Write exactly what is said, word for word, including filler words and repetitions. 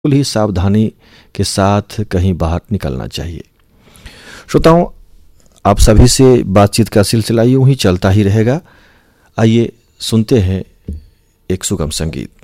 बिल्कुल ही सावधानी के साथ कहीं बाहर निकलना चाहिए। श्रोताओं, आप सभी से बातचीत का सिलसिला यूं ही चलता ही रहेगा। आइए सुनते हैं एक सुगम संगीत।